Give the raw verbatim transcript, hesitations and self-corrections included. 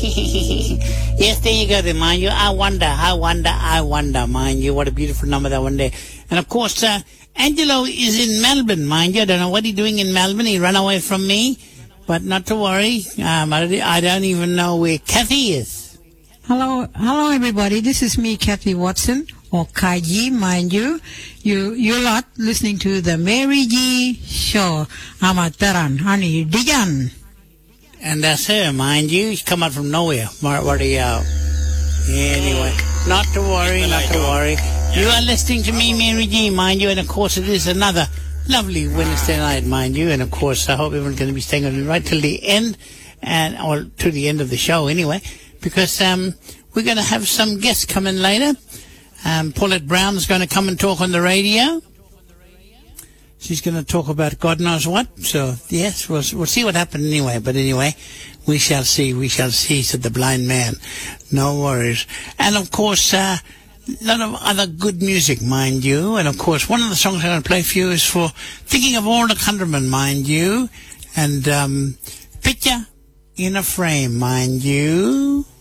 Yes, there you go there, mind you. I wonder, I wonder, I wonder, mind you. What a beautiful number that one there. And of course, uh, Angelo is in Melbourne, mind you. I don't know what he's doing in Melbourne. He ran away from me. But not to worry. Um, I, I don't even know where Kathy is. Hello, hello everybody. This is me, Kathy Watson, or Kai G, mind you. You, you lot listening to the Mary G Show. Amataran, honey, Dijan. And that's her, mind you. She's come out from nowhere. What are you out? Anyway, not to worry, not to worry. You are listening to me, Mary G, mind you. And of course, it is another lovely Wednesday night, mind you. And of course, I hope everyone's going to be staying with me right till the end, and or to the end of the show anyway, because um, we're going to have some guests come in later. Um, Paulette Brown is going to come and talk on the radio. She's going to talk about God knows what. So, yes, we'll, we'll see what happens anyway. But anyway, we shall see, we shall see, said the blind man. No worries. And, of course, uh, a lot of other good music, mind you. And, of course, one of the songs I'm going to play for you is for Thinking of All the Countrymen, mind you. And um, Picture in a Frame, mind you.